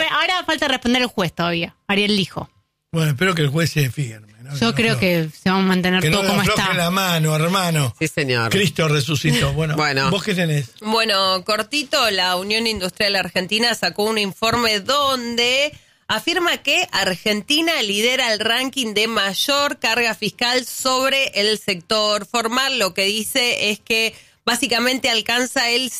ahora falta responder el juez todavía, Ariel Lijo. Bueno, espero que el juez se firme, ¿no? Yo creo que se va a mantener que todo no como afloje está. la mano, hermano. Sí, señor. Cristo resucitó. Bueno, ¿vos qué tenés? Bueno, cortito, la Unión Industrial Argentina sacó un informe donde afirma que Argentina lidera el ranking de mayor carga fiscal sobre el sector formal. Lo que dice es que básicamente alcanza el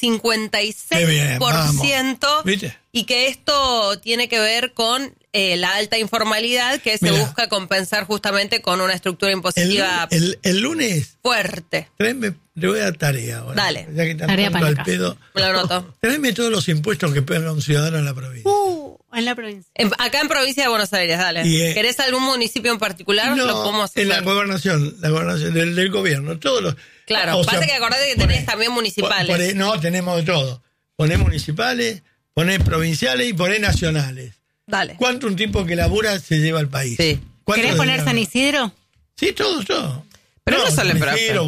56%. ¿Viste? Y que esto tiene que ver con la alta informalidad que se busca compensar justamente con una estructura impositiva el lunes fuerte. Tráeme, le voy a dar tarea ahora. Dale. Ya que están Tarea para al acá. pedo. Me lo anoto. Tráeme todos los impuestos que paga un ciudadano en la provincia. En la provincia. Acá en provincia de Buenos Aires, dale. ¿Querés algún municipio en particular? No, Lo podemos hacer. en la gobernación del gobierno, todos los. Claro, pasa que acordate que tenés también municipales. No, tenemos de todo. Ponés municipales, ponés provinciales y ponés nacionales. Dale. ¿Cuánto un tipo que labura se lleva al país? Sí. ¿Querés poner San Isidro? Sí, todo. Pero no solo en San Isidro,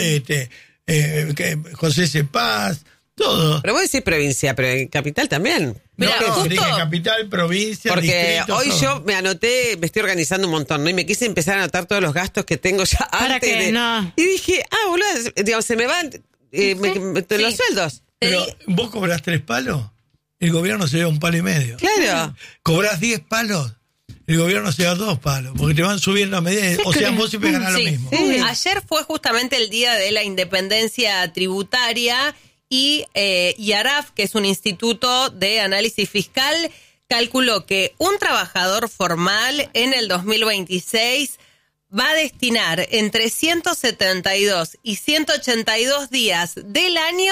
José Cepaz, todo. Pero vos decís provincia, pero en capital también. Mirá, No, justo- dije capital, provincia, Porque distrito, hoy todo. yo me anoté, me estoy organizando un montón, ¿no? Y me quise empezar a anotar todos los gastos que tengo ya Para antes que de... no. Y dije, boludo, digamos, se me van los sueldos. Pero vos cobrás 3 palos, el gobierno se lleva 1,5 palos. Claro. Cobrás 10 palos, el gobierno se lleva 2 palos, porque te van subiendo a medida. O sea, vos siempre ganás lo mismo. Sí. Ayer fue justamente el día de la independencia tributaria y IARAF, que es un instituto de análisis fiscal, calculó que un trabajador formal en el 2026 va a destinar entre 172 y 182 días del año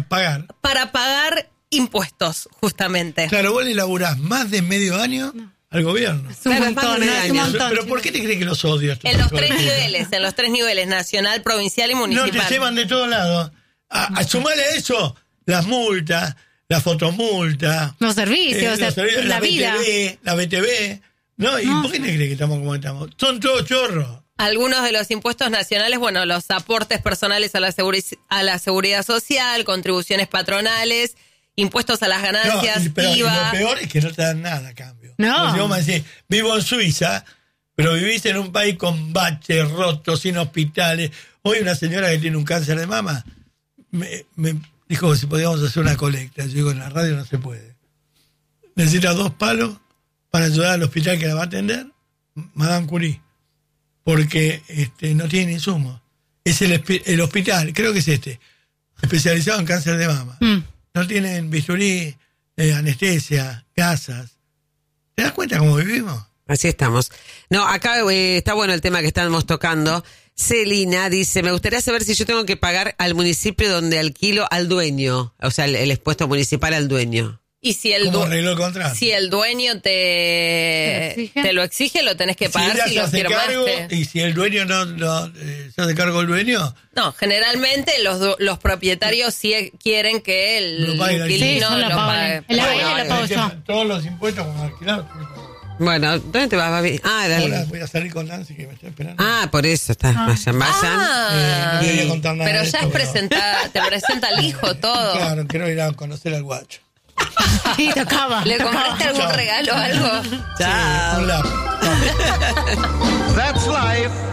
para pagar impuestos, justamente. Claro, vos le laburás más de medio año al gobierno. Es un montón, es un montón. Pero ¿por qué te crees que los odio? En los tres niveles, nacional, provincial y municipal. No, te llevan de todos lados. A sumarle a eso las multas, las fotomultas. Los servicios, la vida. La BTV. ¿No? ¿Y por qué te crees que estamos como estamos? Son todos chorros. Algunos de los impuestos nacionales, bueno, los aportes personales a la seguridad social, contribuciones patronales, impuestos a las ganancias, pero IVA. Lo peor es que no te dan nada a cambio. No. Si vos me decís, vivo en Suiza, pero vivís en un país con baches rotos, sin hospitales. Hoy una señora que tiene un cáncer de mama me dijo si podíamos hacer una colecta. Yo digo, en la radio no se puede. Necesita 2 palos para ayudar al hospital que la va a atender, Madame Curie, porque no tiene insumos. Es el hospital, creo que es especializado en cáncer de mama. No tienen bisturí, anestesia, gasas. ¿Te das cuenta cómo vivimos? Así estamos. No, acá está bueno el tema que estamos tocando. Celina dice, me gustaría saber si yo tengo que pagar al municipio donde alquilo al dueño, o sea, el expuesto municipal al dueño. Y si el, ¿Cómo arregló el contrato? si el dueño te lo exige, lo tenés que pagar si lo firmaste. Y si el dueño se hace cargo el dueño. No, generalmente los propietarios sí quieren que el inquilino Sí, lo pague. El aire lo pago yo. Todos los impuestos como alquilar. Bueno, ¿dónde te vas, Babi? Ahora voy a salir con Nancy que me está esperando. Por eso está. Vayan. No quería contar nada Pero de ya esto, te presenta al hijo todo. Claro, quiero ir a conocer al guacho. Sí, tocaba. ¿Le compraste algún regalo o algo? Chao. Un lápiz. That's life.